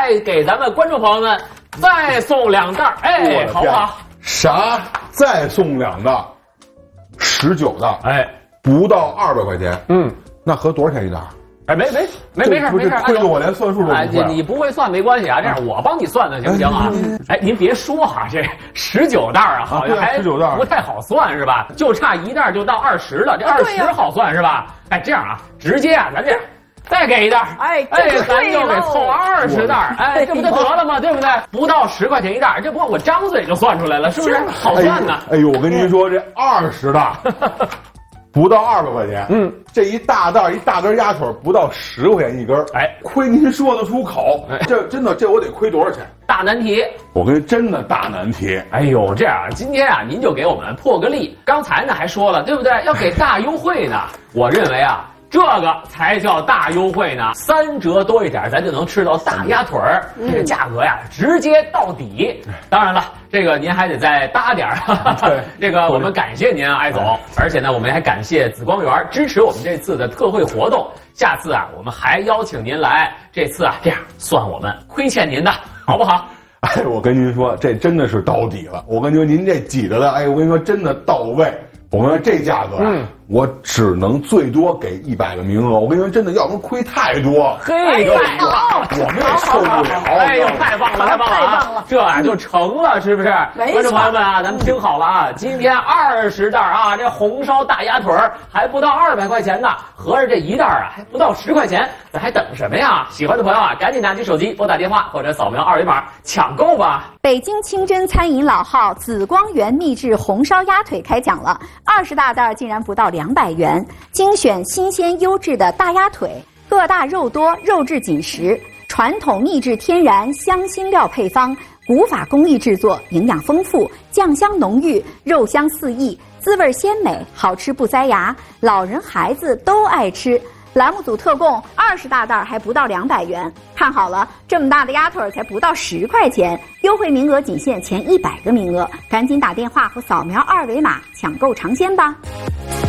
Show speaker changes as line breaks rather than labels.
再给咱们观众朋友们再送2袋，哎，好不好？
啥？再送2袋？19袋，
哎，
不到200块钱。那合多少钱一袋？
哎，没事，
亏得我连算数都不会。
哎，你不会算没关系啊，这样我帮你算算行不行啊？哎，您别说哈，这19袋啊，好像还
19袋
不太好算是吧？就差1袋就到20了，这20好算是吧？哎，这样啊，直接啊，咱这样再给1袋，咱就给凑20袋，哎，这不就得了吗？对不对？不到10块钱1袋，这不我张嘴就算出来了，是不是？好算呢。
哎呦，我跟您说，这20袋。不到200块钱，这一大根鸭腿不到10块钱一根，哎，亏您说得出口，这真的这我得亏多少钱？
大难题，
我跟真的大难题。
哎呦，这样今天啊，您就给我们破个例。刚才呢还说了，对不对？要给大优惠呢。我认为啊，这个才叫大优惠呢，3折多一点，咱就能吃到大鸭腿儿，这个价格呀直接到底。当然了，这个您还得再搭点儿。对，这个我们感谢您啊，艾总。而且呢，我们还感谢紫光园支持我们这次的特惠活动。下次啊，我们还邀请您来。这次啊，这样算我们亏欠您的，好不好？
哎，我跟您说，这真的是到底了。我跟您说，您这挤着的，哎，我跟您说，真的到位。我们这价格我只能最多给100个名额。我跟你说，真的，要不然亏太多。
嘿，
我们也受不了。
哎呦，太棒了，太棒了！这样就成了，是不是？观众朋友们啊，咱们听好了啊，今天20袋啊，这红烧大鸭腿还不到200块钱呢，合着这1袋啊还不到10块钱，咱还等什么呀？喜欢的朋友啊，赶紧拿起手机拨打电话或者扫描2维码抢购吧。
北京清真餐饮老号紫光园秘制红烧鸭腿开讲了，20大袋竟然不到200元，精选新鲜优质的大鸭腿，个大肉多，肉质紧实，传统秘制天然香辛料配方，古法工艺制作，营养丰富，酱香浓郁，肉香四溢，滋味鲜美，好吃不塞牙，老人孩子都爱吃。栏目组特供20大袋还不到200元，看好了，这么大的鸭腿才不到10块钱，优惠名额仅限前100个名额，赶紧打电话或扫描2维码抢购尝鲜吧。